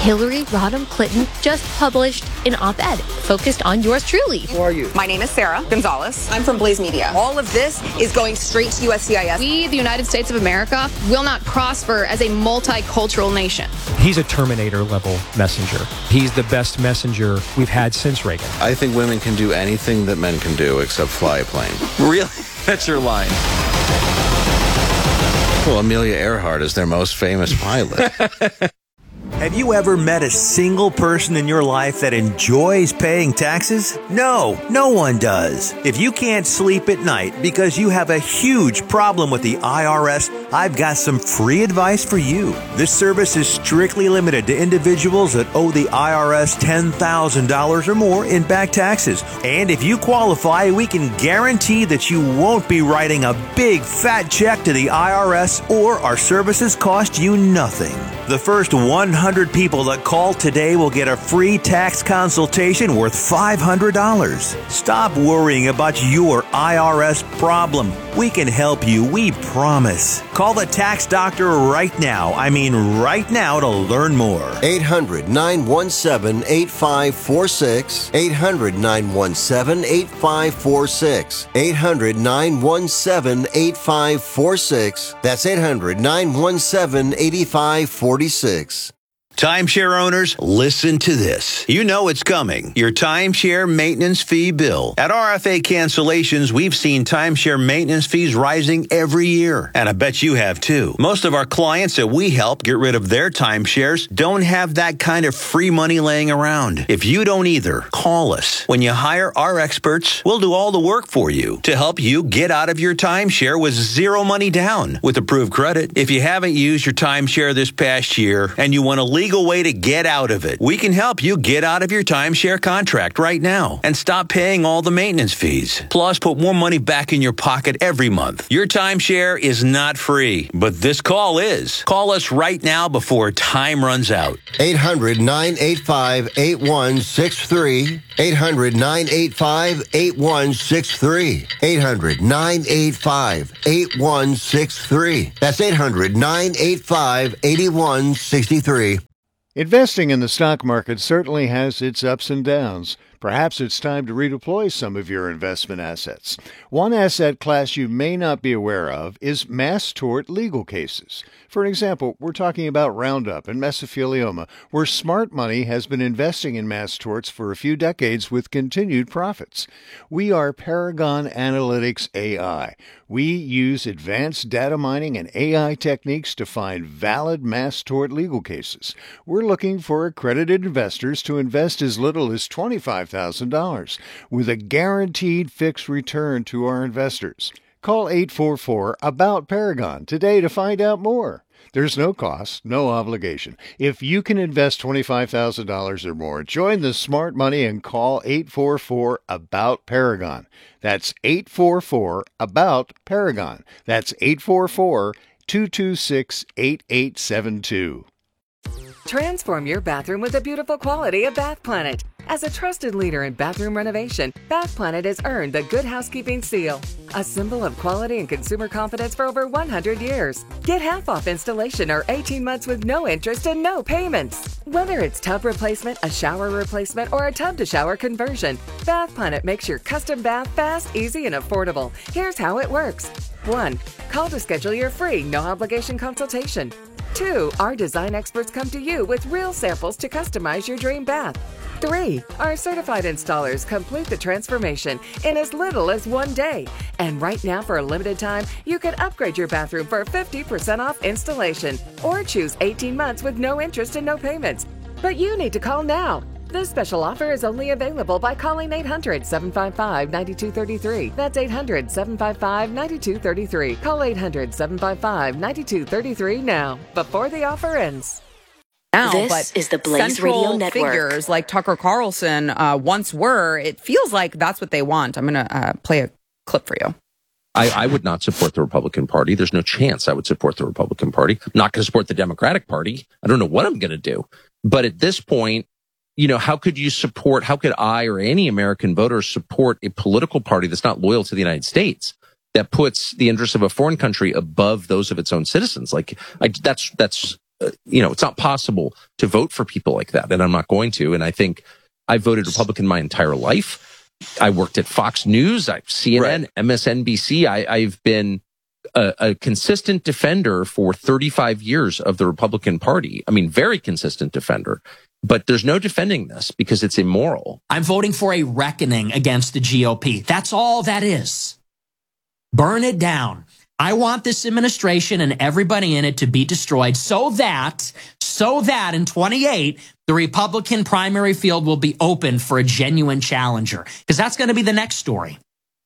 Hillary Rodham Clinton just published an op-ed focused on yours truly. Who are you? My name is Sarah Gonzalez. I'm from Blaze Media. All of this is going straight to USCIS. We, the United States of America, will not prosper as a multicultural nation. He's a Terminator-level messenger. He's the best messenger we've had since Reagan. I think women can do anything that men can do except fly a plane. Really? That's your line. Well, Amelia Earhart is their most famous pilot. Have you ever met a single person in your life that enjoys paying taxes? No, no one does. If you can't sleep at night because you have a huge problem with the IRS, I've got some free advice for you. This service is strictly limited to individuals that owe the IRS $10,000 or more in back taxes. And if you qualify, we can guarantee that you won't be writing a big fat check to the IRS, or our services cost you nothing. The first 100 people that call today will get a free tax consultation worth $500. Stop worrying about your IRS problem. We can help you, we promise. Call the tax doctor right now. I mean right now to learn more. 800-917-8546. 800-917-8546. 800-917-8546. That's 800-917-8546. Timeshare owners, listen to this. You know it's coming. Your timeshare maintenance fee bill. At RFA Cancellations, we've seen timeshare maintenance fees rising every year. And I bet you have too. Most of our clients that we help get rid of their timeshares don't have that kind of free money laying around. If you don't either, call us. When you hire our experts, we'll do all the work for you to help you get out of your timeshare with zero money down with approved credit. If you haven't used your timeshare this past year and you want to leave way to get out of it, we can help you get out of your timeshare contract right now and stop paying all the maintenance fees. Plus, put more money back in your pocket every month. Your timeshare is not free, but this call is. Call us right now before time runs out. 800-985-8163. 800-985-8163. 800-985-8163. That's 800-985-8163. Investing in the stock market certainly has its ups and downs. Perhaps it's time to redeploy some of your investment assets. One asset class you may not be aware of is mass tort legal cases. For example, we're talking about Roundup and mesothelioma, where smart money has been investing in mass torts for a few decades with continued profits. We are Paragon Analytics AI. We use advanced data mining and AI techniques to find valid mass tort legal cases. We're looking for accredited investors to invest as little as $25,000 with a guaranteed fixed return to our investors. Call 844-ABOUT-PARAGON today to find out more. There's no cost, no obligation. If you can invest $25,000 or more, join the smart money and call 844-ABOUT-PARAGON. That's 844-ABOUT-PARAGON. That's 844-226-8872. Transform your bathroom with the beautiful quality of Bath Planet. As a trusted leader in bathroom renovation, Bath Planet has earned the Good Housekeeping seal, a symbol of quality and consumer confidence for over 100 years. Get half off installation or 18 months with no interest and no payments. Whether it's tub replacement, a shower replacement, or a tub-to-shower conversion, Bath Planet makes your custom bath fast, easy, and affordable. Here's how it works. 1. Call to schedule your free, no-obligation consultation. 2. Our design experts come to you with real samples to customize your dream bath. 3. Our certified installers complete the transformation in as little as 1 day. And right now, for a limited time, you can upgrade your bathroom for 50% off installation or choose 18 months with no interest and no payments. But you need to call now. This special offer is only available by calling 800-755-9233. That's 800-755-9233. Call 800-755-9233 now, before the offer ends. Now, This but is the Blaze central Radio Network. figures like Tucker Carlson once were, it feels like that's what they want. I'm going to play a clip for you. I would not support the Republican Party. There's no chance I would support the Republican Party. I'm not going to support the Democratic Party. I don't know what I'm going to do. But at this point, you know, how could I or any American voter support a political party that's not loyal to the United States, that puts the interests of a foreign country above those of its own citizens? That's it's not possible to vote for people like that, and I'm not going to. And I think I voted Republican my entire life. I worked at Fox News, CNN, MSNBC. I've been a consistent defender for 35 years of the Republican Party. I mean, very consistent defender. But there's no defending this because it's immoral. I'm voting for a reckoning against the GOP. That's all that is. Burn it down. I want this administration and everybody in it to be destroyed so that in 28, the Republican primary field will be open for a genuine challenger. Because that's going to be the next story.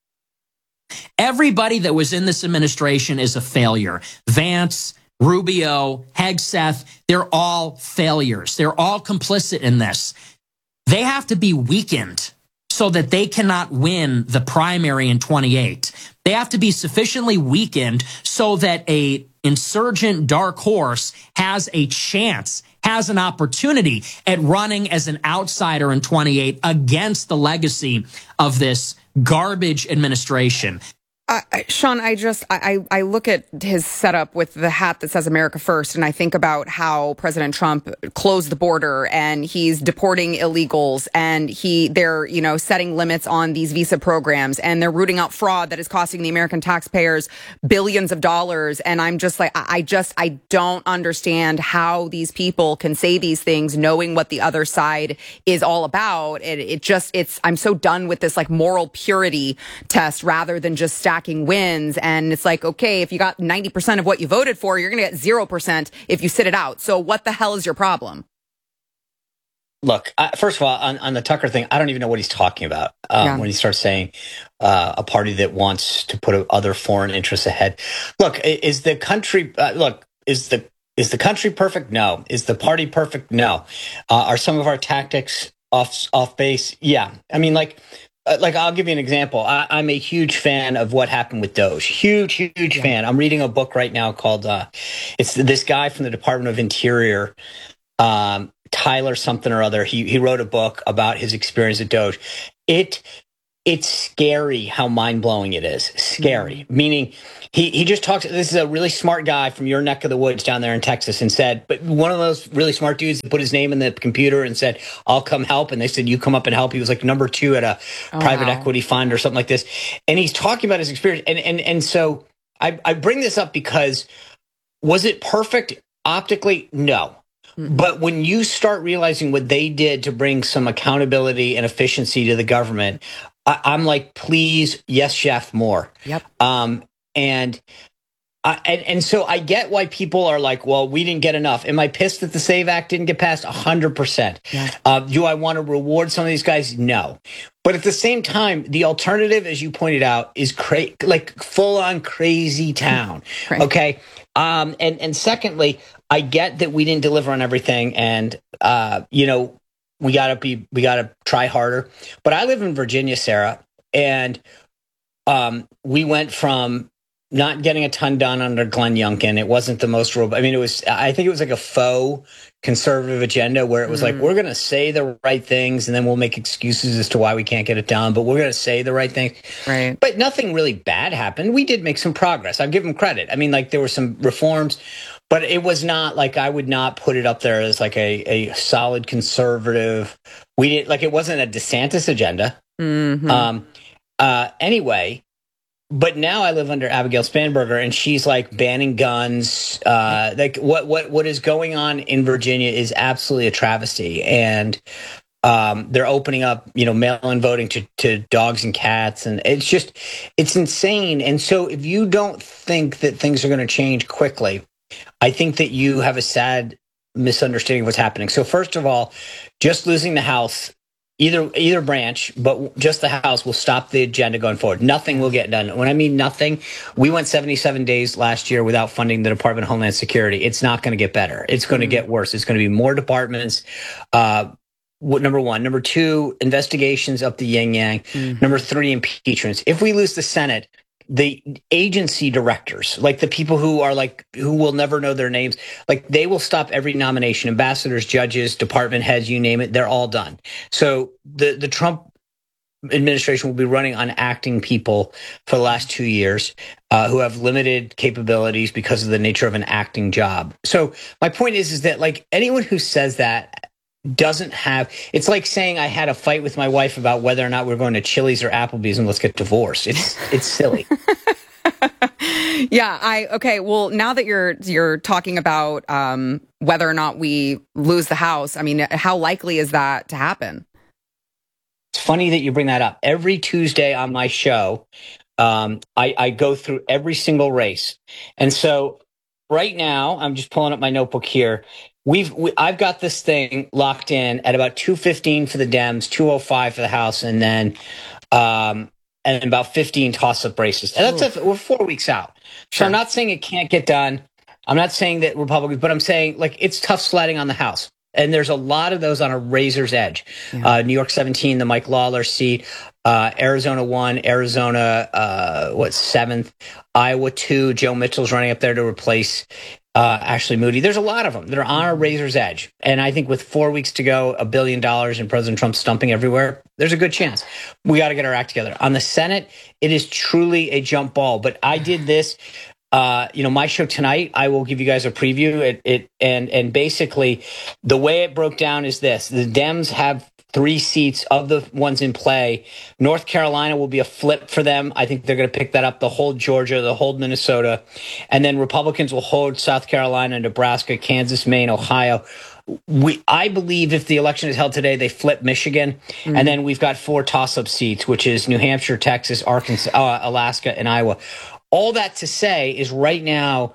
Everybody that was in this administration is a failure. Vance, Rubio, Hegseth, they're all failures. They're all complicit in this. They have to be weakened so that they cannot win the primary in 28. They have to be sufficiently weakened so that a insurgent dark horse has a chance, has an opportunity at running as an outsider in 28 against the legacy of this garbage administration. Sean, I look at his setup with the hat that says America First, and I think about how President Trump closed the border and he's deporting illegals and they're setting limits on these visa programs and they're rooting out fraud that is costing the American taxpayers billions of dollars. And I'm just like, I don't understand how these people can say these things knowing what the other side is all about. I'm so done with this like moral purity test rather than just stacking wins. And it's like, okay, if you got 90% of what you voted for, you're going to get 0% if you sit it out. So what the hell is your problem? Look, first of all, on the Tucker thing, I don't even know what he's talking about when he starts saying a party that wants to put other foreign interests ahead. Look, is the country is the country perfect? No. Is the party perfect? No. Are some of our tactics off base? Yeah. I mean, like I'll give you an example. I'm a huge fan of what happened with Doge. Huge fan. I'm reading a book right now called it's this guy from the Department of Interior, Tyler something or other. He wrote a book about his experience at Doge. It's scary how mind-blowing it is. Scary. Meaning he just talks. This is a really smart guy from your neck of the woods down there in Texas and said, but one of those really smart dudes that put his name in the computer and said, I'll come help. And they said, you come up and help. He was like number 2 at a private equity fund or something like this. And he's talking about his experience. And so I bring this up because was it perfect optically? No. But when you start realizing what they did to bring some accountability and efficiency to the government, I'm like, please, yes, chef, more. Yep. And so I get why people are like, well, we didn't get enough. Am I pissed that the SAVE Act didn't get passed? 100%. Yeah. Do I want to reward some of these guys? No. But at the same time, the alternative, as you pointed out, is like full on crazy town. Right. Okay. And secondly, I get that we didn't deliver on everything, and we gotta try harder. But I live in Virginia, Sarah, and we went from not getting a ton done under Glenn Youngkin. It wasn't the most robust. I mean, I think it was like a faux conservative agenda where it was like, we're going to say the right things and then we'll make excuses as to why we can't get it done, but we're going to say the right things. Right. But nothing really bad happened. We did make some progress. I'll give them credit. I mean, like there were some reforms, but it was not like, I would not put it up there as like a solid conservative. We didn't like, it wasn't a DeSantis agenda. Mm-hmm. Anyway, but now I live under Abigail Spanberger, and she's like banning guns. Like what is going on in Virginia is absolutely a travesty, and they're opening up, mail-in voting to dogs and cats, and it's insane. And so, if you don't think that things are going to change quickly, I think that you have a sad misunderstanding of what's happening. So, first of all, just losing the House. Either branch, but just the House will stop the agenda going forward. Nothing will get done. When I mean nothing, we went 77 days last year without funding the Department of Homeland Security. It's not going to get better. It's going to get worse. It's going to be more departments. Number one. Number two, investigations up the yin-yang. Number three, impeachments. If we lose the Senate, the agency directors, like the people who will never know their names, like they will stop every nomination. Ambassadors, judges, department heads, you name it, they're all done. So the Trump administration will be running on acting people for the last 2 years who have limited capabilities because of the nature of an acting job. So my point is that like anyone who says that doesn't have, it's like saying I had a fight with my wife about whether or not we're going to Chili's or Applebee's and let's get divorced. It's silly. Yeah, okay. Well, now that you're talking about whether or not we lose the House, I mean, how likely is that to happen? It's funny that you bring that up. Every Tuesday on my show, I go through every single race. And so right now, I'm just pulling up my notebook here. I've got this thing locked in at about 215 for the Dems, 205 for the House, and then and about 15 toss-up races. And we're 4 weeks out. So I'm not saying it can't get done. I'm not saying that Republicans, but I'm saying like it's tough sledding on the House. And there's a lot of those on a razor's edge. Yeah. New York 17, the Mike Lawler seat, Arizona 1, Arizona 7th, Iowa 2. Joe Mitchell's running up there to replace Ashley Moody. There's a lot of them that are on a razor's edge. And I think with 4 weeks to go, $1 billion and President Trump stumping everywhere, there's a good chance. We got to get our act together. On the Senate, it is truly a jump ball. But I did this, my show tonight, I will give you guys a preview. And basically the way it broke down is this. The Dems have 3 seats of the ones in play. North Carolina will be a flip for them. I think they're going to pick that up. They'll hold Georgia, they'll hold Minnesota. And then Republicans will hold South Carolina, Nebraska, Kansas, Maine, Ohio. I believe if the election is held today, they flip Michigan. Mm-hmm. And then we've got 4 toss-up seats, which is New Hampshire, Texas, Arkansas, Alaska, and Iowa. All that to say is right now,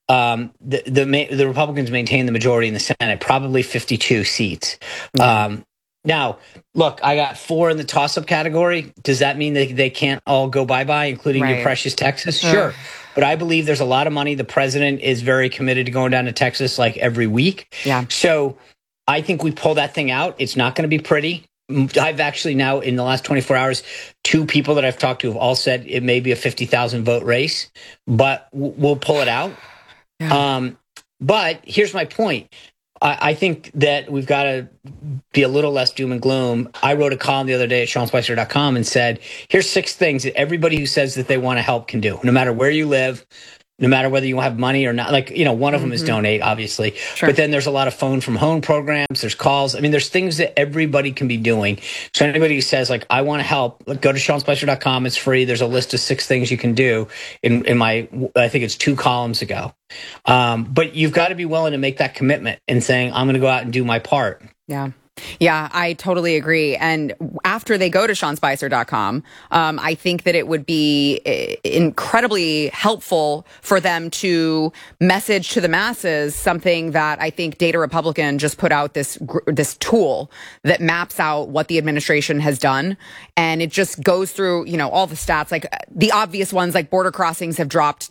the Republicans maintain the majority in the Senate, probably 52 seats. Mm-hmm. Now, look, I got 4 in the toss-up category. Does that mean that they can't all go bye-bye, including your precious Texas? Sure. But I believe there's a lot of money. The president is very committed to going down to Texas like every week. Yeah. So I think we pull that thing out. It's not going to be pretty. I've actually now, in the last 24 hours, 2 people that I've talked to have all said it may be a 50,000 vote race, but we'll pull it out. Yeah. But here's my point. I think that we've got to be a little less doom and gloom. I wrote a column the other day at SeanSpicer.com and said, here's 6 things that everybody who says that they want to help can do, no matter where you live, no matter whether you have money or not. Like, one of them is donate, obviously. Sure. But then there's a lot of phone from home programs. There's calls. I mean, there's things that everybody can be doing. So anybody who says, like, I want to help, go to SeanSpicer.com. It's free. There's a list of 6 things you can do in my, I think it's 2 columns ago. But you've got to be willing to make that commitment and saying, I'm going to go out and do my part. Yeah. Yeah, I totally agree. And after they go to SeanSpicer.com, I think that it would be incredibly helpful for them to message to the masses something that I think Data Republican just put out this tool that maps out what the administration has done. And it just goes through, all the stats, like the obvious ones, like border crossings have dropped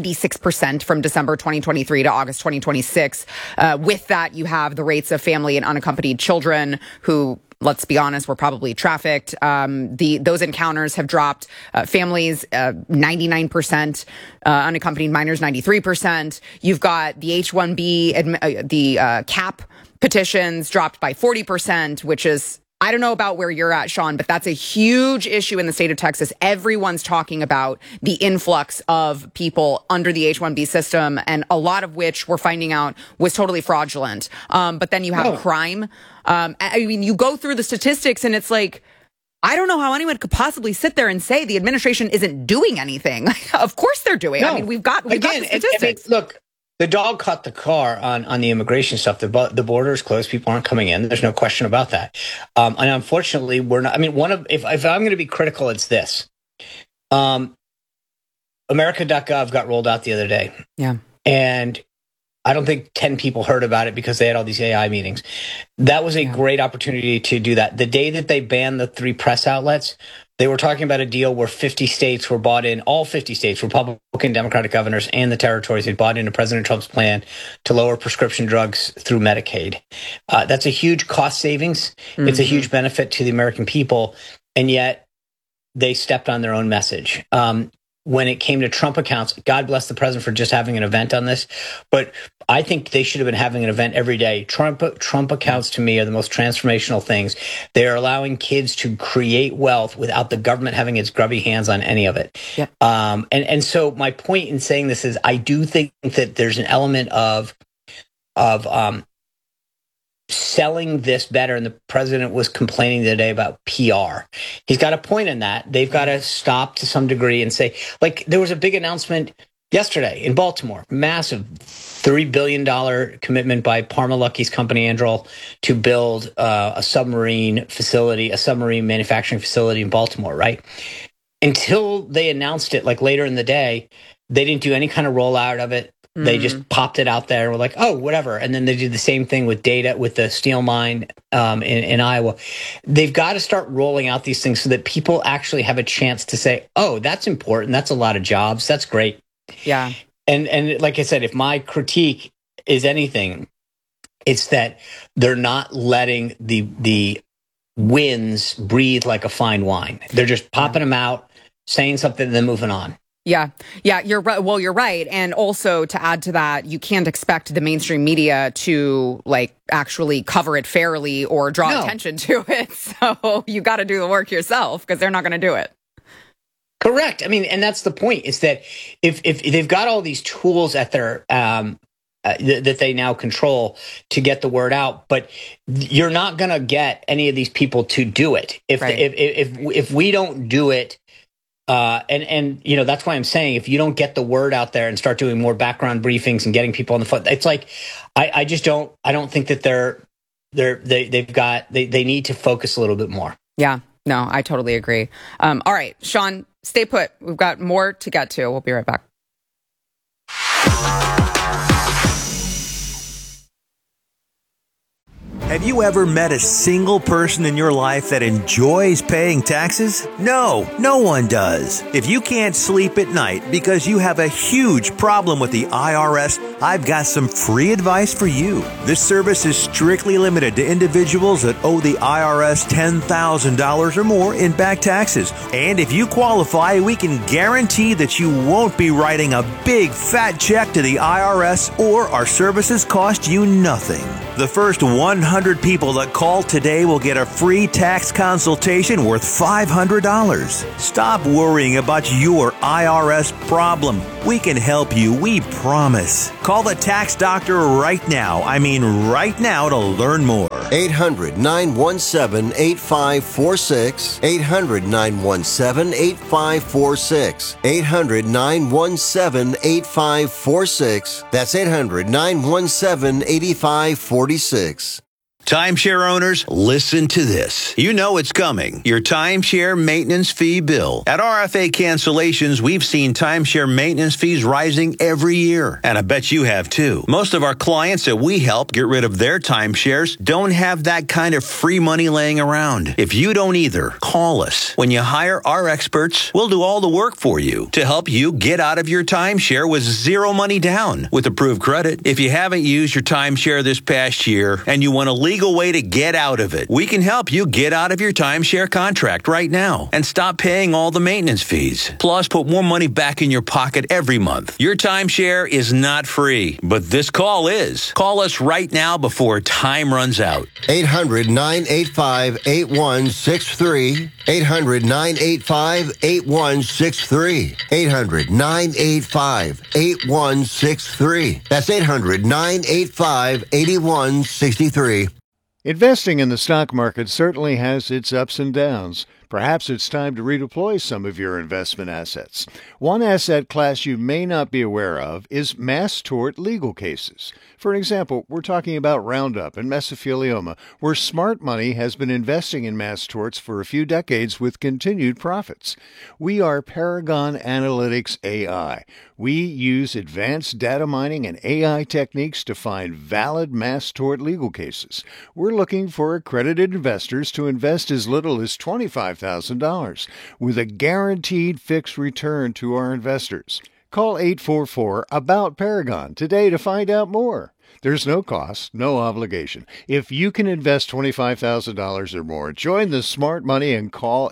96% from December 2023 to August 2026. With that, you have the rates of family and unaccompanied children who, let's be honest, were probably trafficked. Those encounters have dropped. Families, 99%, unaccompanied minors, 93%. You've got the H-1B, the cap petitions dropped by 40%, which is, I don't know about where you're at, Sean, but that's a huge issue in the state of Texas. Everyone's talking about the influx of people under the H-1B system, and a lot of which we're finding out was totally fraudulent. But then you have crime. I mean, you go through the statistics and it's like, I don't know how anyone could possibly sit there and say the administration isn't doing anything. Of course they're doing. No. I mean, we've got the statistics. Look, the dog caught the car on the immigration stuff. The border is closed. People aren't coming in. There's no question about that. And unfortunately, we're not. I mean, if I'm going to be critical, it's this. America.gov got rolled out the other day. Yeah. And I don't think 10 people heard about it because they had all these AI meetings. That was a great opportunity to do that. The day that they banned the 3 press outlets, they were talking about a deal where 50 states were bought in, all 50 states, Republican, Democratic governors, and the territories had bought into President Trump's plan to lower prescription drugs through Medicaid. That's a huge cost savings. Mm-hmm. It's a huge benefit to the American people. And yet they stepped on their own message. When it came to Trump accounts, God bless the president for just having an event on this. But I think they should have been having an event every day. Trump accounts to me are the most transformational things. They are allowing kids to create wealth without the government having its grubby hands on any of it. Yeah. And so my point in saying this is I do think that there's an element of selling this better. And the president was complaining today about PR. He's got a point in that. They've got to stop to some degree and say, like, there was a big announcement yesterday in Baltimore, massive $3 billion commitment by Parmalucky's company, Anduril, to build a submarine manufacturing facility in Baltimore, right? Until they announced it, like later in the day, they didn't do any kind of rollout of it. They just popped it out there and were like, oh, whatever. And then they did the same thing with the steel mine in Iowa. They've got to start rolling out these things so that people actually have a chance to say, oh, that's important. That's a lot of jobs. That's great. Yeah. And like I said, if my critique is anything, it's that they're not letting the wins breathe like a fine wine. They're just popping them out, saying something, and then moving on. Yeah, you're right. Well, you're right. And also to add to that, you can't expect the mainstream media to like actually cover it fairly or draw attention to it. So you got to do the work yourself because they're not going to do it. Correct. I mean, and that's the point is that if they've got all these tools at their that they now control to get the word out, but you're not going to get any of these people to do it if we don't do it. And you know, that's why I'm saying if you don't get the word out there and start doing more background briefings and getting people on the phone, it's like I don't think that they need to focus a little bit more. Yeah, no, I totally agree. All right, Sean, stay put. We've got more to get to. We'll be right back. Have you ever met a single person in your life that enjoys paying taxes? No, no one does. If you can't sleep at night because you have a huge problem with the IRS, I've got some free advice for you. This service is strictly limited to individuals that owe the IRS $10,000 or more in back taxes. And if you qualify, we can guarantee that you won't be writing a big fat check to the IRS, or our services cost you nothing. The first 100 people that call today will get a free tax consultation worth $500. Stop worrying about your IRS problem. We can help you, we promise. Call the tax doctor right now. I mean right now to learn more. 800-917-8546. 800-917-8546. 800-917-8546. That's 800-917-8546. Timeshare owners, listen to this. You know it's coming. Your timeshare maintenance fee bill. At RFA Cancellations, we've seen timeshare maintenance fees rising every year. And I bet you have too. Most of our clients that we help get rid of their timeshares don't have that kind of free money laying around. If you don't either, call us. When you hire our experts, we'll do all the work for you to help you get out of your timeshare with zero money down with approved credit. If you haven't used your timeshare this past year and you want to legal way to get out of it, we can help you get out of your timeshare contract right now and stop paying all the maintenance fees. Plus, put more money back in your pocket every month. Your timeshare is not free, but this call is. Call us right now before time runs out. 800-985-8163. 800-985-8163. 800-985-8163. That's 800-985-8163. Investing in the stock market certainly has its ups and downs. Perhaps it's time to redeploy some of your investment assets. One asset class you may not be aware of is mass tort legal cases. For example, we're talking about Roundup and mesothelioma, where smart money has been investing in mass torts for a few decades with continued profits. We are Paragon Analytics AI. We use advanced data mining and AI techniques to find valid mass tort legal cases. We're looking for accredited investors to invest as little as $25,000 with a guaranteed fixed return to our investors. Call 844-ABOUT-PARAGON today to find out more. There's no cost, no obligation. If you can invest $25,000 or more, join the smart money and call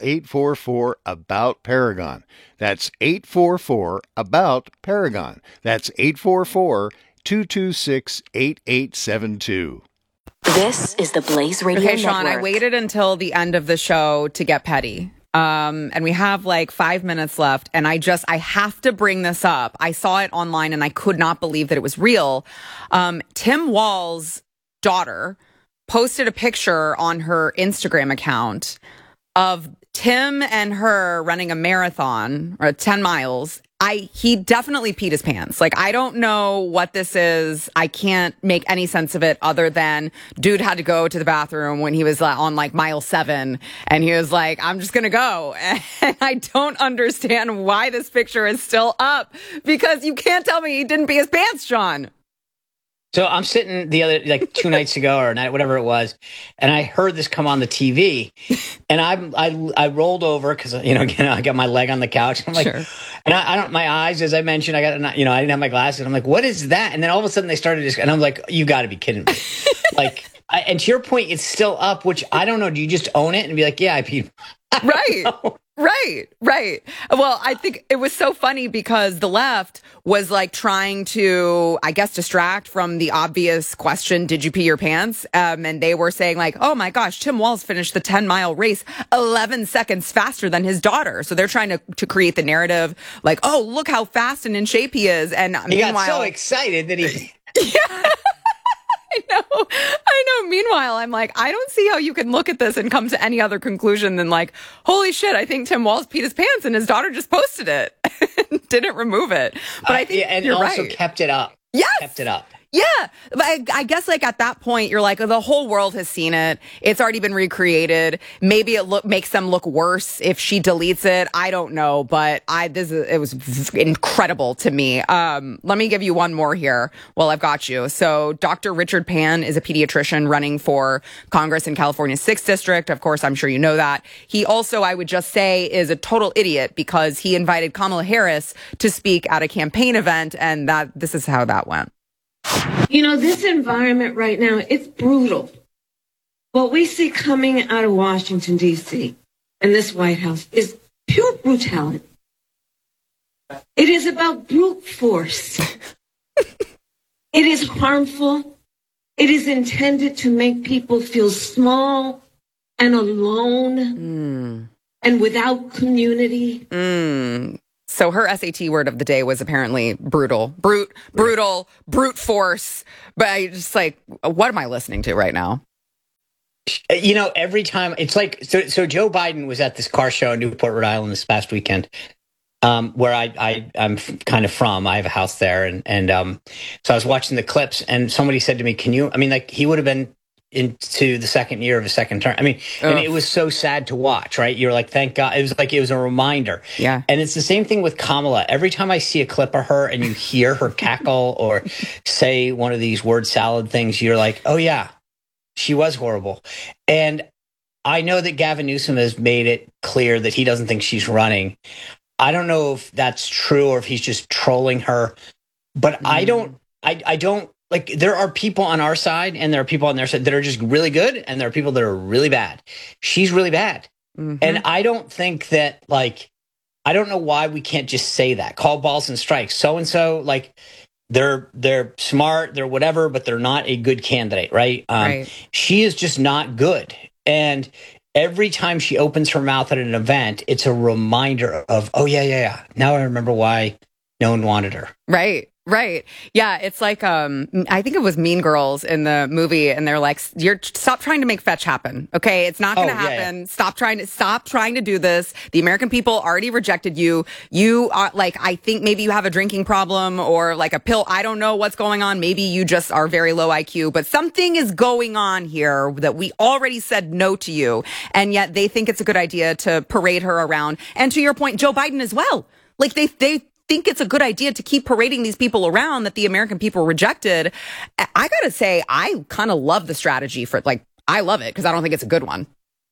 844-ABOUT-PARAGON. That's 844-ABOUT-PARAGON. That's 844 888-226-8872. This is the Blaze Radio Okay, Sean, Network. I waited until the end of the show to get petty. And we have like 5 minutes left, and I have to bring this up. I saw it online and I could not believe that it was real. Tim Wall's daughter posted a picture on her Instagram account of Tim and her running a marathon, or 10 miles. He definitely peed his pants. Like, I don't know what this is. I can't make any sense of it other than dude had to go to the bathroom when he was on like mile 7, and he was like, I'm just going to go. And I don't understand why this picture is still up, because you can't tell me he didn't pee his pants, John. So I'm sitting the other, like 2 nights ago or night, whatever it was, and I heard this come on the TV, and I rolled over because, again, I got my leg on the couch. I'm like, sure. And I don't, my eyes, as I mentioned, I didn't have my glasses. I'm like, what is that? And then all of a sudden they started and I'm like, you got to be kidding me. Like, and to your point, it's still up, which I don't know. Do you just own it and be like, yeah, I peed? Right. Well, I think it was so funny because the left was like trying to, I guess, distract from the obvious question, did you pee your pants? And they were saying like, oh my gosh, Tim Walz finished the 10-mile race 11 seconds faster than his daughter. So they're trying to create the narrative like, oh, look how fast and in shape he is. And he got so excited that he... Yeah. I know. Meanwhile, I'm like, I don't see how you can look at this and come to any other conclusion than like, holy shit, I think Tim Walz peed his pants and his daughter just posted it. Didn't remove it. But I think and you're also right. kept it up. Yes. Kept it up. Yeah. But I guess like at that point, you're like, the whole world has seen it. It's already been recreated. Maybe it makes them look worse if she deletes it. I don't know. But it was incredible to me. Let me give you one more here while I've got you. So Dr. Richard Pan is a pediatrician running for Congress in California's 6th district. Of course, I'm sure you know that. He also, I would just say, is a total idiot because he invited Kamala Harris to speak at a campaign event. And this is how that went. This environment right now, it's brutal. What we see coming out of Washington, D.C. and this White House is pure brutality. It is about brute force. It is harmful. It is intended to make people feel small and alone and without community. So her SAT word of the day was apparently brutal, brute force. But I just like, what am I listening to right now? Every time it's like, so Joe Biden was at this car show in Newport, Rhode Island this past weekend, where I'm kind of from. I have a house there. And so I was watching the clips and somebody said to me, he would have been into the second year of his second term. And it was so sad to watch, right? You're like, thank God. It was a reminder. Yeah. And it's the same thing with Kamala. Every time I see a clip of her and you hear her cackle or say one of these word salad things, you're like, oh yeah, she was horrible. And I know that Gavin Newsom has made it clear that he doesn't think she's running. I don't know if that's true or if he's just trolling her, but I don't like, there are people on our side and there are people on their side that are just really good and there are people that are really bad. She's really bad. Mm-hmm. And I don't think that, like, I don't know why we can't just say that. Call balls and strikes. So-and-so, like, they're smart, they're whatever, but they're not a good candidate, right? Right. She is just not good. And every time she opens her mouth at an event, it's a reminder of, oh, yeah. Now I remember why no one wanted her. Right. Yeah, it's like I think it was Mean Girls in the movie, and they're like, stop trying to make fetch happen. Okay, it's not going to happen. Yeah. Stop trying to do this. The American people already rejected you. You are like, I think maybe you have a drinking problem or like a pill. I don't know what's going on. Maybe you just are very low IQ, but something is going on here that we already said no to you, and yet they think it's a good idea to parade her around. And to your point, Joe Biden as well. Like they think it's a good idea to keep parading these people around that the American people rejected. I gotta say, I kind of love the strategy for, like, I love it because I don't think it's a good one.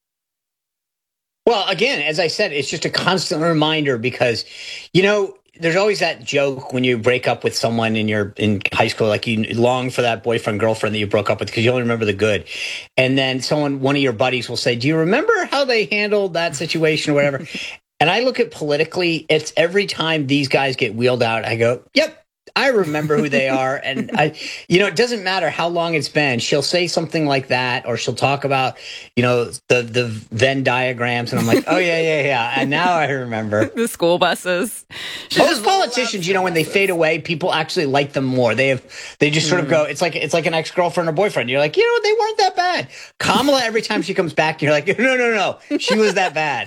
Well, again, as I said, it's just a constant reminder because, there's always that joke when you break up with someone in high school, like you long for that boyfriend, girlfriend that you broke up with because you only remember the good. And then one of your buddies will say, do you remember how they handled that situation or whatever? And I look at politically, it's every time these guys get wheeled out, I go, yep, I remember who they are. And it doesn't matter how long it's been. She'll say something like that, or she'll talk about, the Venn diagrams. And I'm like, oh, yeah. And now I remember. The school buses. Most politicians, when they fade away, people actually like them more. They just sort of go, it's like an ex-girlfriend or boyfriend. You're like, they weren't that bad. Kamala, every time she comes back, you're like, no, she was that bad.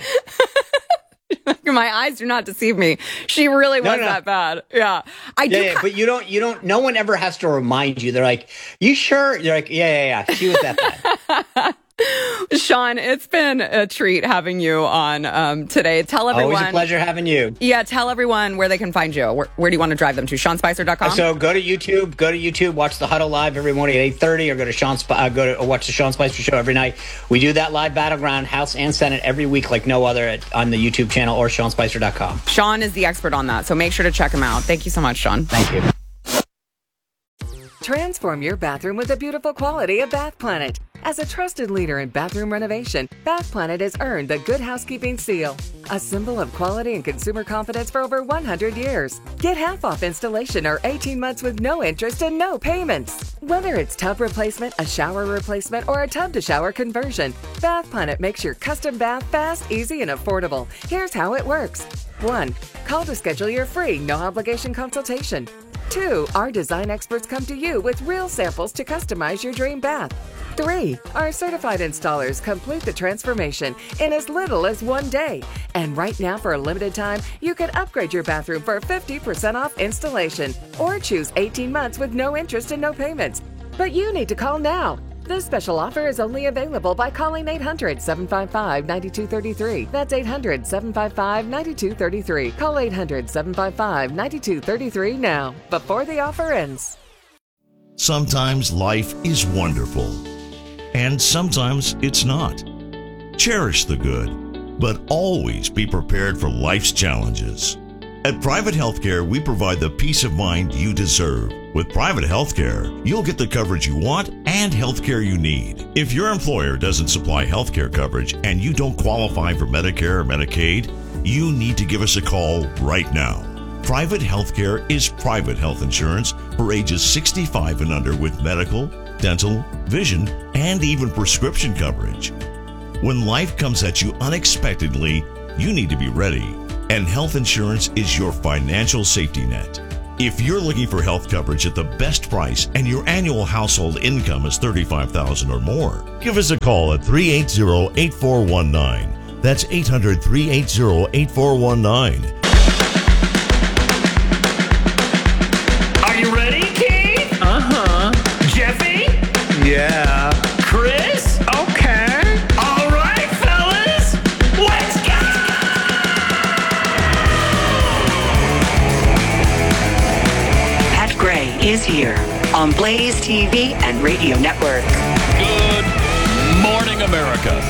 My eyes do not deceive me. She really was that bad. Yeah. But you don't, no one ever has to remind you. They're like, you sure? You're like, yeah. She was that bad. Sean, it's been a treat having you on today. Tell everyone. Always a pleasure having you. Yeah, tell everyone where they can find you. Where do you want to drive them to? SeanSpicer.com? So go to YouTube, watch the Huddle Live every morning at 8:30, or go to watch the Sean Spicer Show every night. We do that live battleground, House and Senate, every week like no other on the YouTube channel or SeanSpicer.com. Sean is the expert on that, so make sure to check him out. Thank you so much, Sean. Thank you. Transform your bathroom with the beautiful quality of Bath Planet. As a trusted leader in bathroom renovation, Bath Planet has earned the Good Housekeeping Seal, a symbol of quality and consumer confidence for over 100 years. Get half off installation or 18 months with no interest and no payments. Whether it's tub replacement, a shower replacement, or a tub-to-shower conversion, Bath Planet makes your custom bath fast, easy, and affordable. Here's how it works. 1. Call to schedule your free, no-obligation consultation. 2. Our design experts come to you with real samples to customize your dream bath. 3. Our certified installers complete the transformation in as little as 1 day. And right now, for a limited time, you can upgrade your bathroom for 50% off installation or choose 18 months with no interest and no payments. But you need to call now. This special offer is only available by calling 800-755-9233. That's 800-755-9233. Call 800-755-9233 now, before the offer ends. Sometimes life is wonderful, and sometimes it's not. Cherish the good, but always be prepared for life's challenges. At Private Healthcare, we provide the peace of mind you deserve. With Private Healthcare, you'll get the coverage you want and healthcare you need. If your employer doesn't supply healthcare coverage and you don't qualify for Medicare or Medicaid, you need to give us a call right now. Private Healthcare is private health insurance for ages 65 and under with medical, dental, vision, and even prescription coverage. When life comes at you unexpectedly, you need to be ready. And health insurance is your financial safety net. If you're looking for health coverage at the best price and your annual household income is $35,000 or more, give us a call at 380-8419. That's 800-380-8419. Are you ready, Keith? Uh-huh. Jeffy? Yeah. Chris? Okay. All right, fellas. Let's go! Pat Gray is here on Blaze TV and Radio Network. Good morning, America.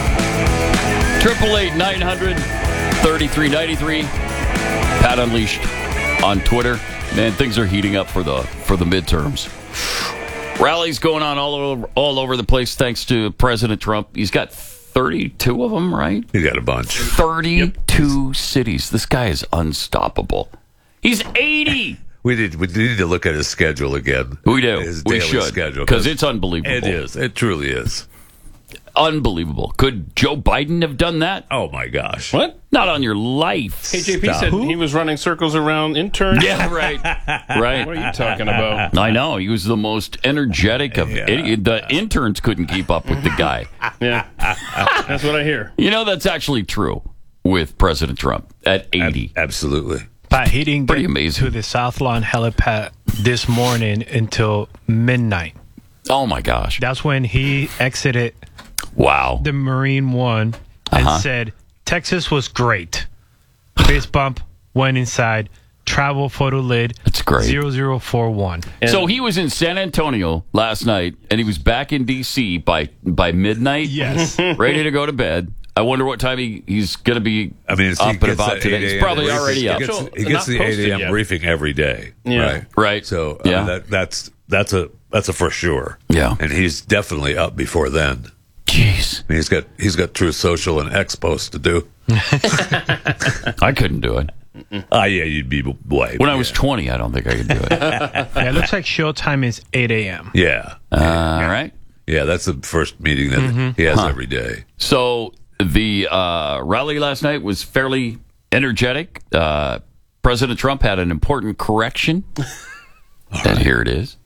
888-900-3393. Pat Unleashed on Twitter. Man, things are heating up for the midterms. Rallies going on all over the place thanks to President Trump. He's got 32 of them, right? He got a bunch. 32 cities. This guy is unstoppable. He's 80. We need to look at his schedule again. We do. His We daily should. schedule, Because it's unbelievable. It is. It truly is. Unbelievable. Could Joe Biden have done that? Oh, my gosh. What? Not on your life. KJP said he was running circles around interns. Yeah, right. Right. What are you talking about? I know. He was the most energetic of the interns couldn't keep up with the guy. Yeah. That's what I hear. You know, that's actually true with President Trump at 80. Absolutely. Pat, he didn't Pretty get amazing. to the South Lawn helipad this morning until midnight. Oh, my gosh. That's when he exited the Marine One and said, Texas was great. Fist bump, went inside, travel photo lid. That's great. 0041. So he was in San Antonio last night, and he was back in D.C. by midnight. Yes. Ready to go to bed. I wonder what time he's going to be up and about today. He's probably already up. He gets the 8 a.m. briefing every day. Yeah. Right. So Yeah. that's a for sure. Yeah. And he's definitely up before then. Jeez. And he's got Truth Social and X posts to do. I couldn't do it. Yeah, you'd be way. When I was 20, I don't think I could do it. Yeah, it looks like showtime is 8 a.m. Yeah. All right. Yeah, that's the first meeting that he has every day. So the rally last night was fairly energetic. President Trump had an important correction. And here it is.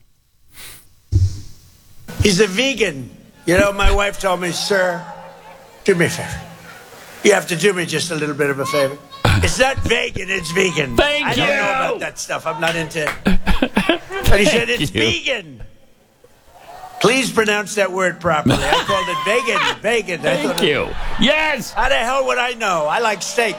He's a vegan. You know, my wife told me, sir, do me a favor. You have to do me just a little bit of a favor. It's not vegan, it's vegan. I don't know about that stuff. I'm not into it. But he said, it's vegan. Please pronounce that word properly. I called it vegan. Vegan. Thank you. Yes. How the hell would I know? I like steak.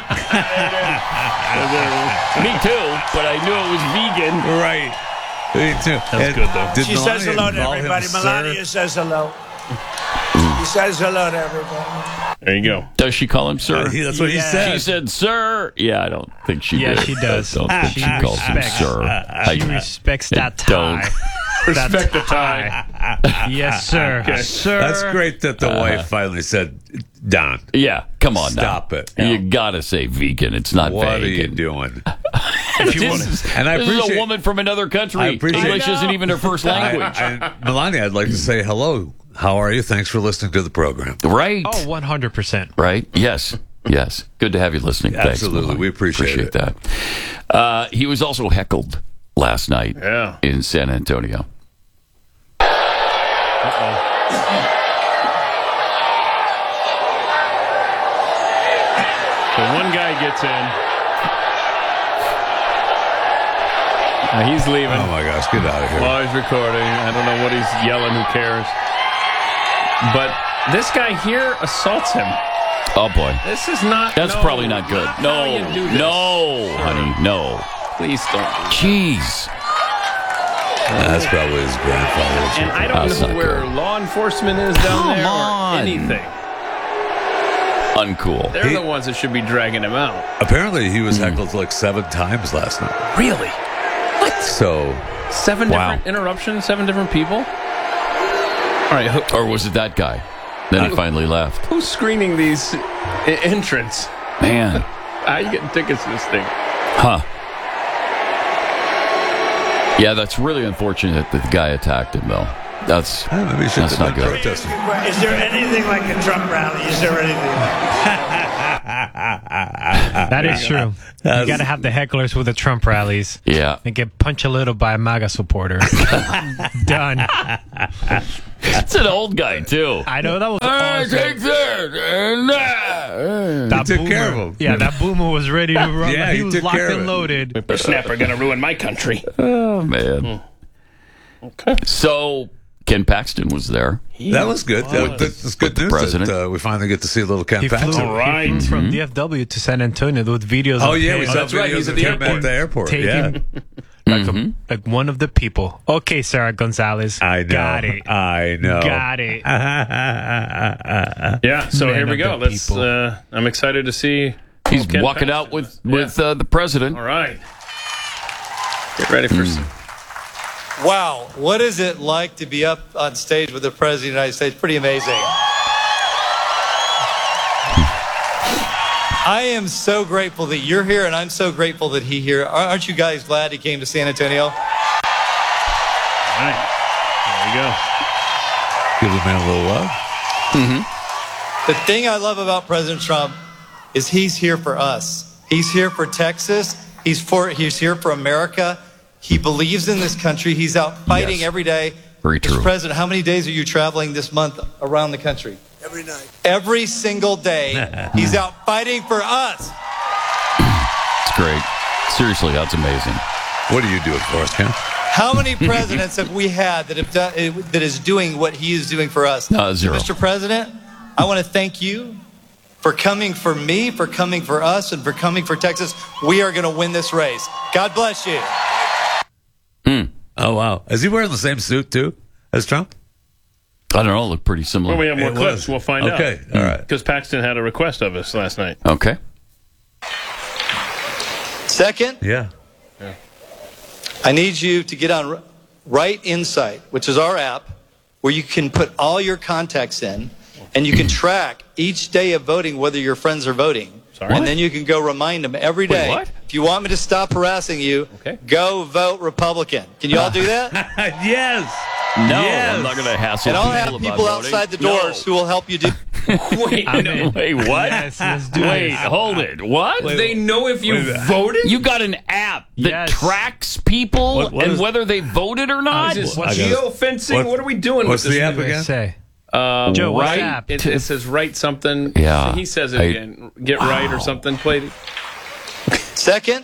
Me too, but I knew it was vegan. Right. Me too. That's good, though. She says hello to everybody. Melania says hello. He says hello to everybody. There you go. Does she call him sir? That's what he said. She said, sir. Yeah, I don't think she did. Yeah, she does. I don't think she calls him sir. She respects that tie. Respect the tie. Yes, sir. Okay. Sir. That's great that the wife finally said, Don. Yeah, come on now. Stop it. You gotta say vegan. It's not What vegan. are you doing? This is a woman from another country. English isn't even her first language. Melania, I'd like to say hello. How are you? Thanks for listening to the program. Right. Oh, 100%. Right? Yes. Yes. Good to have you listening. Absolutely. Thanks, we appreciate that. He was also heckled last night in San Antonio. So one guy gets in. He's leaving. Oh, my gosh. Get out of here. While he's recording. I don't know what he's yelling. Who cares? But this guy here assaults him. Oh, boy. This is not... That's probably not good. No, honey, no. Please don't. Jeez. That's probably his grandfather. And I don't know where law enforcement is down there or anything. Uncool. They're the ones that should be dragging him out. Apparently, he was heckled like 7 times last night. Really? What? So... 7 different interruptions? 7 different people? All right. Or was it that guy? Then he finally left. Who's screening these entrants? Man. How are you getting tickets to this thing? Huh. Yeah, that's really unfortunate that the guy attacked him, though. That's not good. Is there anything like a Trump rally? Is there anything That is true. You got to have the hecklers with the Trump rallies. Yeah. And get punched a little by a MAGA supporter. Done. It's an old guy, too. I know, that was awesome. Take that. That took boomer, care of him. Yeah, that boomer was ready to run. Yeah, he he was took locked care of and it. loaded. Whippersnapper going to ruin my country. Oh, man. Okay. So, Ken Paxton was there. That was good. That's good news. President. That, we finally get to see a little Ken He Paxton. flew from DFW to San Antonio with videos Oh, of yeah, him we saw videos of him at the airport. taking like one of the people. Okay, Sarah Gonzalez. I know. Got it. I know. Got it. Yeah, so Man here we of go. the Let's. people. I'm excited to see. He's Ken walking Paxton out with is. the president. All right. Get ready for some. Wow, what is it like to be up on stage with the President of the United States? Pretty amazing. I am so grateful that you're here, and I'm so grateful that he's here. Aren't you guys glad he came to San Antonio? All right. There you go. Give the man a little love. The thing I love about President Trump is he's here for us. He's here for Texas. He's here for America. He believes in this country. He's out fighting every day. Very true. Mr. President, how many days are you traveling this month around the country? Every night. Every single day. He's out fighting for us. It's great. Seriously, that's amazing. What are you doing for us, Ken? How many presidents have we had that have done, that is doing what he is doing for us? Zero. Mr. President, I want to thank you for coming for me, for coming for us, and for coming for Texas. We are going to win this race. God bless you. Oh, wow. Is he wearing the same suit, too, as Trump? I don't know. Look pretty similar. Well, we have more clips. We'll find out. Okay, all right. Because Paxton had a request of us last night. Okay. Second, Yeah. I need you to get on Right Insight, which is our app, where you can put all your contacts in, and you can track each day of voting whether your friends are voting. Sorry. And then you can go remind them every day. what? If you want me to stop harassing you, go vote Republican. Can you all do that? Yes. No, Yes. I'm not going to hassle And I'll people have about people voting. outside the doors who will help you do. Wait, no. Wait, what? Yes, let's do Wait, it. hold it. What? They know if you voted? You got an app that tracks people What and is- whether they voted or not? Is this I gotta- geofencing? What are we doing What's with this? the app thing? again? Say. Joe, what's right? the app? It says write something. Yeah. He says it again. Get right or something. Play. Second,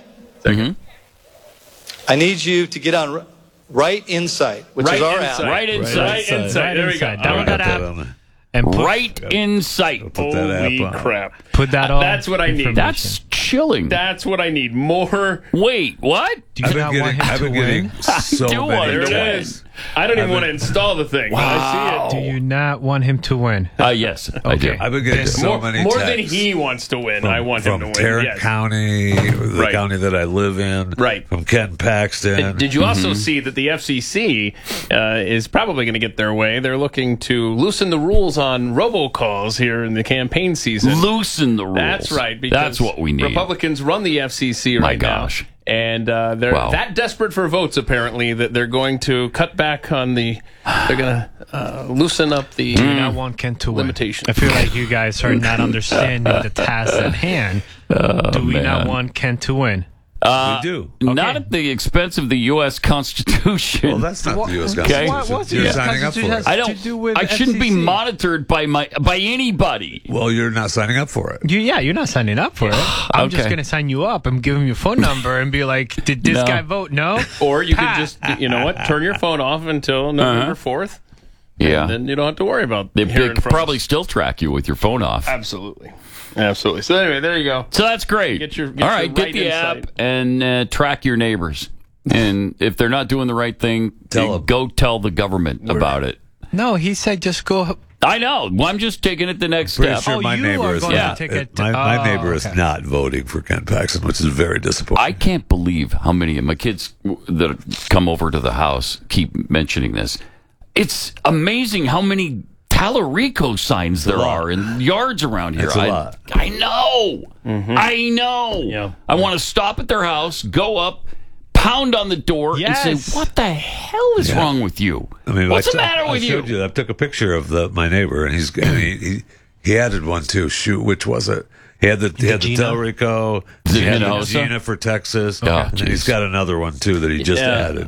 I need you to get on Right Insight, which is our app. Right Insight. Right Insight. There we go. Download that app. And put, Right Insight. Put that Holy app on. crap. put that on. That's what I need. That's chilling. That's what I need. More. Wait, what? Do you not want him I've to been win? getting so do want many him to There it win. is. I don't even want to install the thing. I see it. Do you not want him to win? Yes, I do. I've been getting so many More texts than he wants to win. from, I want him from to win. Tarrant Yes. County, the Right. county that I live in. Right. From Ken Paxton. Did you also see that the FCC is probably going to get their way? They're looking to loosen the rules on robocalls here in the campaign season. Loosen the rules. That's right. Because That's what we need. Republicans run the FCC right gosh. now. And they're that desperate for votes, apparently, that they're going to cut back on the. They're going to loosen up the. Do you not want Ken to win? Limitation. I feel like you guys are not understanding the task at hand. Do we not want Ken to win? We do. Not at the expense of the U.S. Constitution. Well, that's not the U.S. Okay. Constitution. You're signing up for it. I don't. I shouldn't be monitored by anybody. Well, you're not signing up for it. You're not signing up for it. I'm just Okay. going to sign you up and give him your phone number and be like, did this No. guy vote? No? Or you could just, you know what, turn your phone off until November 4th. Yeah. And then you don't have to worry about They hearing could from probably us. still track you with your phone off. Absolutely. Absolutely. So anyway, there you go. So that's great. Get your All right, Right get the Insight. app and track your neighbors. And if they're not doing the right thing, go tell the government about it. No, he said just go. I know. Well, I'm just taking it the next Pretty step. sure my neighbor is not. My neighbor is not voting for Ken Paxton, which is very disappointing. I can't believe how many of my kids that come over to the house keep mentioning this. It's amazing how many Tallarico signs there are in yards around here. That's a lot. I know. I know. Yeah. I want to stop at their house, go up, pound on the door, and say, "What the hell is wrong with you? I mean, What's the matter with I showed you? I took a picture of my neighbor, and he added one too. Shoot, which was it? He had the Tellurico, he had the Gina for Texas, and then he's got another one too that he just added.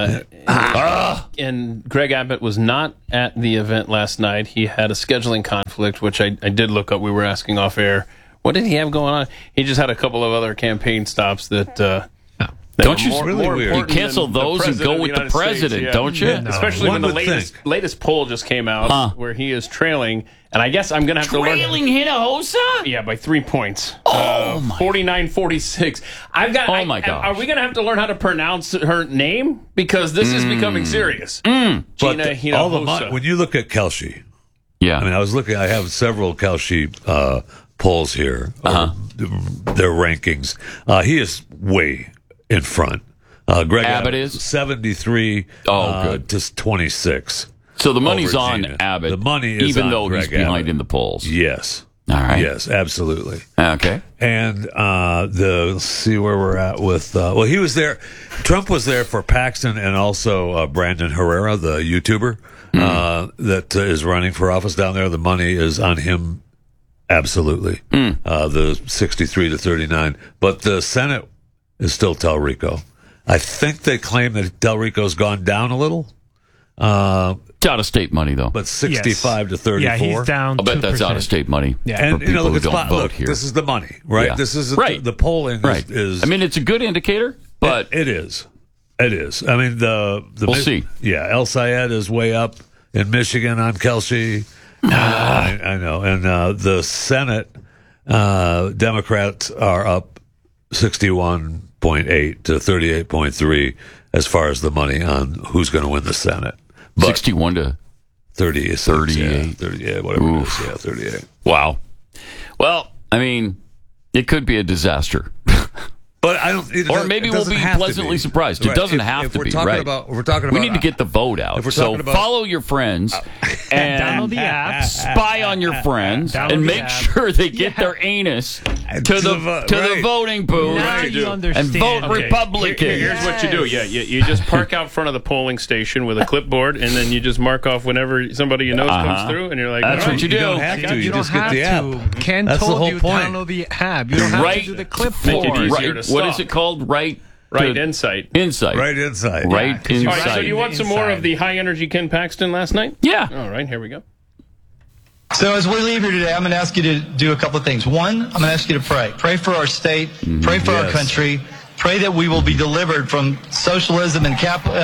And Greg Abbott was not at the event last night. He had a scheduling conflict, which I did look up. We were asking off air. What did he have going on? He just had a couple of other campaign stops that. Don't you more you important cancel than the those and go president of with the the United president, States, yeah. don't you? No. Especially when the latest poll just came out where he is trailing. And I guess I'm going to have to learn. Trailing Hinojosa? Yeah, by 3 points. Oh, my. 49-46. I've got. Oh, my gosh. Are we going to have to learn how to pronounce her name? Because this is becoming serious. Gina Hinojosa. When you look at Kelshi, yeah. I mean, I have several Kelshi polls here, their rankings. He is way in front. Greg Abbott is 73 good. to 26. So the money's over on Gina. Abbott. The money is even on though Greg he's behind Abbott. in the polls. Yes. All right. Yes, absolutely. Okay. And let's see where we're at with. He was there. Trump was there for Paxton and also Brandon Herrera, the YouTuber that is running for office down there. The money is on him. Absolutely. The 63 to 39. But the Senate is still Tellurico. I think they claim that Tellurico's gone down a little. It's out of state money, though. But 65 to 34. Yeah, he's down. I'll bet that's 2%. out of state money. Yeah. And for people who it's don't vote here. This is the money, right? Yeah. This is Right. the polling Right. is. I mean, it's a good indicator, but it is. It is. I mean, We'll see. Yeah, El Sayed is way up in Michigan on Kelshi. I know. And the Senate Democrats are up 61.8 to 38.3 as far as the money on who's going to win the Senate. But 61 to 38. 38, whatever it is. Yeah, 38. Wow. Well, I mean, it could be a disaster. But I don't. Or maybe we'll be pleasantly surprised. It doesn't have to be. Right. We're talking about. We need to get the vote out. So follow your friends and download the app. Spy on your friends and make sure they get their anus to the voting booth and vote Republican. Here's what you do. Yeah, you just park out front of the polling station with a clipboard, and then you just mark off whenever somebody you know comes through, and you're like, that's what you do. You don't have to. You just get the app. Ken told you download the app. You don't have to do the clipboard. What is it called? Right Insight. Right Insight. Right Insight. All right, so do you want some more of the high energy Ken Paxton last night? Yeah. All right, here we go. So as we leave here today, I'm going to ask you to do a couple of things. One, I'm going to ask you to pray. Pray for our state. Pray for our country. Pray that we will be delivered from socialism and communism.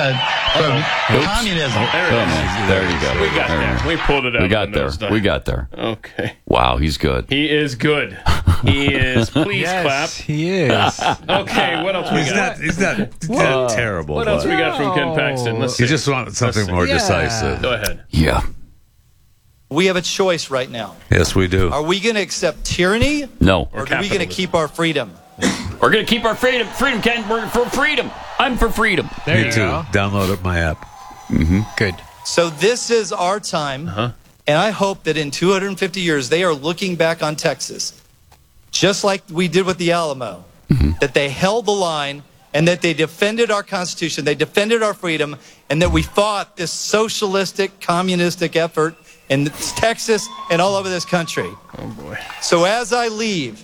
There you go. We got there. We pulled it out. We got there. Okay. Wow, he's good. He is good. He is. Please clap. He is. Okay, what else we got? He's not terrible. What else we got from Ken Paxton? Let's see. You just want something more decisive. Go ahead. Yeah. We have a choice right now. Yes, we do. Are we going to accept tyranny? No. Or are we going to keep our freedom? We're going to keep our freedom. Freedom, Ken. We're for freedom. I'm for freedom. There Me you too. go. Download my app. Good. So this is our time, and I hope that in 250 years they are looking back on Texas, just like we did with the Alamo, that they held the line and that they defended our Constitution, they defended our freedom, and that we fought this socialistic, communistic effort in Texas and all over this country. Oh, boy. So as I leave,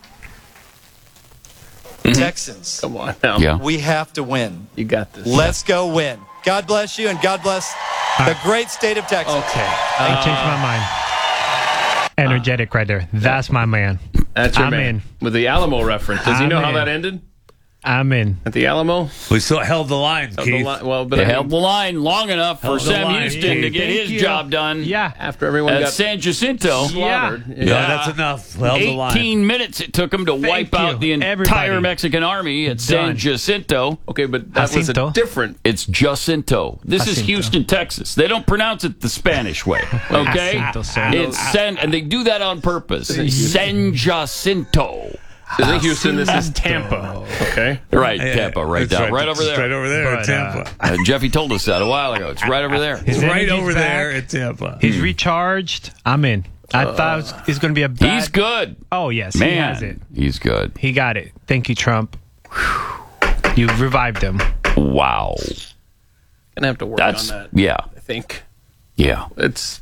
Texans, come on now. We have to win. You got this. Let's go win. God bless you, and God bless the great state of Texas. Okay. I changed my mind. Energetic right there. That's my man. That's your I'm man. in. With the Alamo reference. Does he know how in. that ended? I'm in. At the Alamo? We still held the line, Keith. They held the line long enough for Sam Houston to get his job done. Yeah. After everyone got San Jacinto. slaughtered. Yeah, that's enough. Held the line. 18 minutes it took him to wipe out the entire Mexican army at San Jacinto. Okay, but that was a different. It's Jacinto. This is Houston, Texas. They don't pronounce it the Spanish way. Okay? It's San, and they do that on purpose. San Jacinto. In Houston, this is Tampa. Okay? Right, Tampa, right down. Right over there. Right over there in Tampa. Jeffy told us that a while ago. It's right over there. He's right over there in Tampa. He's recharged. I'm in. I thought it's going to be a bad... He's good. Oh, yes. Man, he has it. He's good. He got it. Thank you, Trump. You revived him. Wow. Gonna have to work on that. Yeah. I think. Yeah. Let's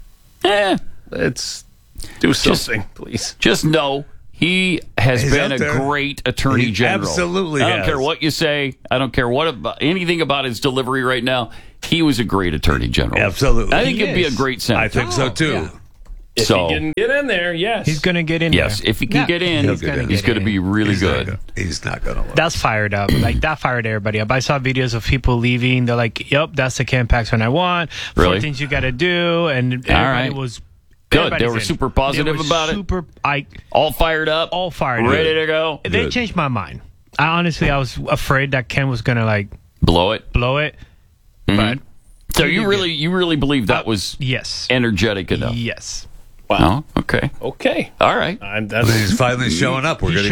do something, please. Just know he has been a great attorney general. Absolutely, I don't care what you say. I don't care anything about his delivery right now. He was a great attorney general. Absolutely, I think he'd be a great senator. I think so too. Yeah. If he can get in there, yes. He's going to get in there. Yes, if he can get in, he's going to be really good. He's not going to lose. That's fired up. Like, that fired everybody up. I saw videos of people leaving. They're like, yep, that's the Ken Paxton I want. Really? 4 things you got to do. And everybody was... Good. They were super positive about it. All fired up. All fired up. Ready to go. They changed my mind. I was afraid that Ken was going to, blow it. Mm-hmm. But... So you really believe that was energetic enough? Yes. Wow. Oh, okay. Okay. All right. He's finally showing up. We're going to